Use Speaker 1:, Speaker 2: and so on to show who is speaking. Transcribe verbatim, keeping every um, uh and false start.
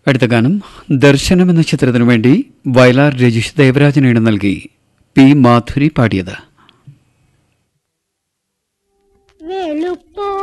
Speaker 1: അടുത്ത ഗാനം ദർശനം എന്ന ചിത്രത്തിനു വേണ്ടി വയലാർ രജിഷ് ദേവരാജനാണ് നൽകി പി മാധുരി പാടിയത്.